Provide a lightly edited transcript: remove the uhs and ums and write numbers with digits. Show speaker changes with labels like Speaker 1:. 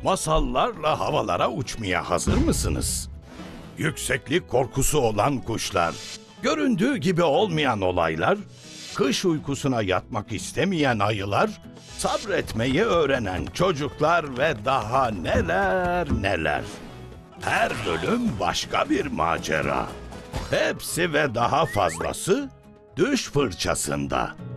Speaker 1: Masallarla havalara uçmaya hazır mısınız? Yükseklik korkusu olan kuşlar, göründüğü gibi olmayan olaylar, kış uykusuna yatmak istemeyen ayılar, sabretmeyi öğrenen çocuklar ve daha neler neler. Her bölüm başka bir macera. Hepsi ve daha fazlası Düş Fırçasında.